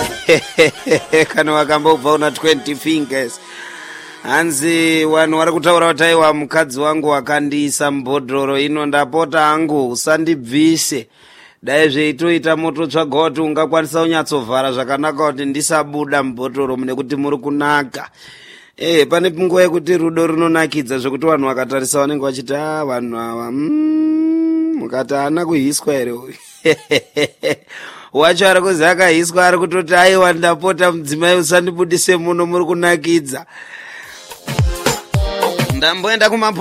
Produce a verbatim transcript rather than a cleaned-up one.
kana wakambobva una twenty fingers. Hanzi vanhu vari kutaura kuti aiwa mukadzi wangu wakandiisa mubhodhoro ino ndapota hangu usandibvise. Dai zveitoita mototsvaga kuti ungakwanisa kunyatsovhara zvakanaka kuti ndisabuda mubhodhoro nekuti muri kunaka. Eh pane nguva yekuti rudo runonakidza zvokuti vanhu vakatarisa vanenge vachiti ah vanhu ava mm, mukati haana kuhiswa here uyu. Wacho ari kuzi akahiswa ari kutoti aiwa ndapota mudzimai usandibudise muno muri kunakidza. Ndamboenda kuma